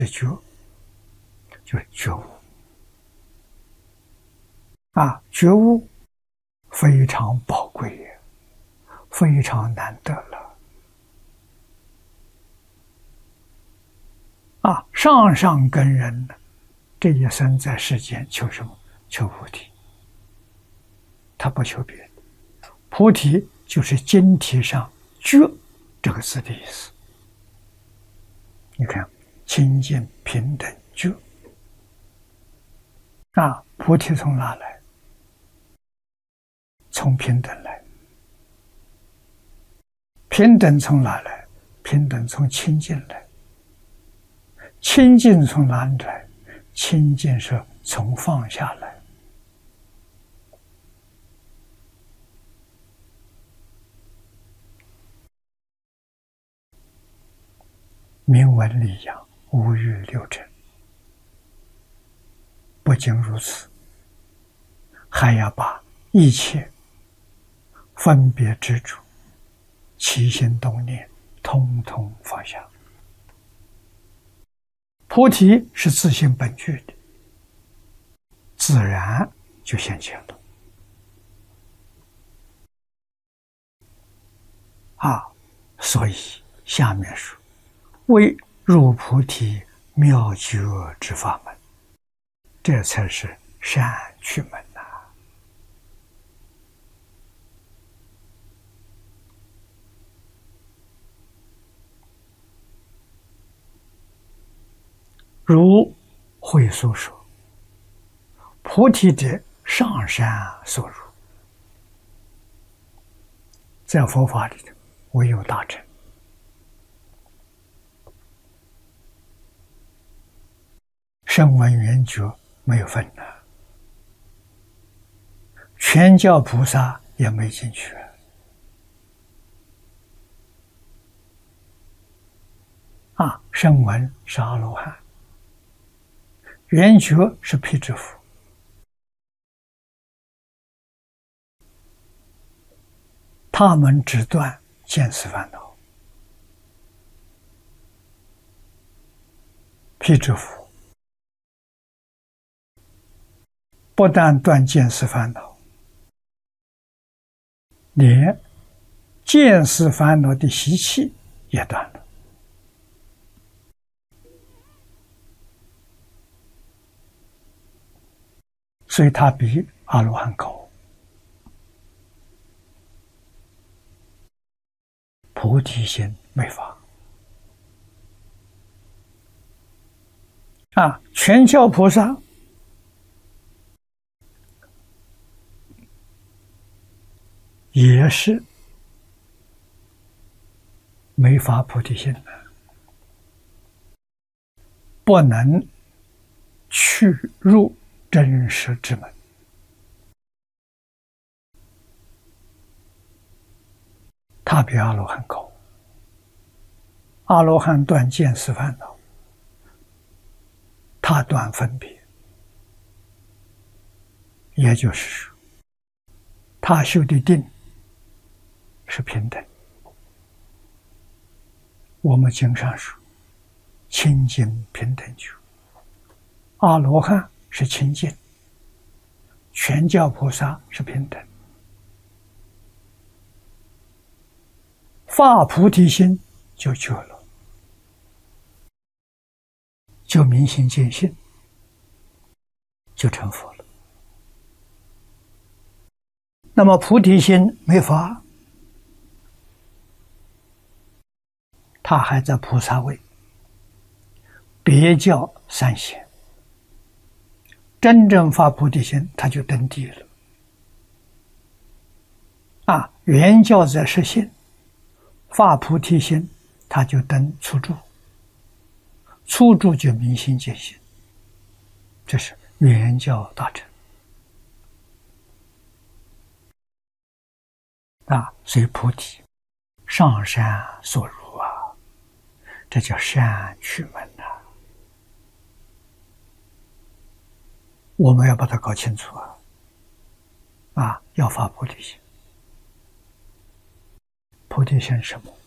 的觉，就是觉悟啊，觉悟非常宝贵也，非常难得了啊！上上根人呢，这一生在世间求什么？求菩提，他不求别的。菩提就是经题上“觉”这个字的意思。你看，清净平等觉啊，菩提从哪来？从平等来。平等从哪来？平等从清净来。清净从哪里来？清净是从放下来。明文利养，无欲六尘。不仅如此，还要把一切分别执着、起心动念，通通放下。菩提是自性本具的，自然就现前了。所以下面说，为入菩提妙觉之法门，这才是善趣门呐。如会所说，菩提者，上善所入。在佛法里头，唯有大乘。声闻缘觉没有分呢，全教菩萨也没进去。声闻是阿罗汉，缘觉是辟支佛。他们只断见思烦恼，辟支佛不但断见思烦恼，连见思烦恼的习气也断了。所以他比阿罗汉高。菩提心没发全教菩萨也是没发菩提心的，不能去入真实之门。他比阿罗汉高。阿罗汉断见思烦恼，他断分别，也就是说，他修的定是平等。我们经上说，清净平等觉。阿罗汉是清净，全教菩萨是平等。发菩提心就觉了，就明心见性，就成佛了。那么菩提心没发，他还在菩萨位，别教三贤。真正发菩提心，他就登地了。原教在实性，发菩提心，他就登初住，初住就明心见性，这是原教大乘。所以菩提上善所入这叫善趣门我们要把它搞清楚要发菩提心。菩提心是什么？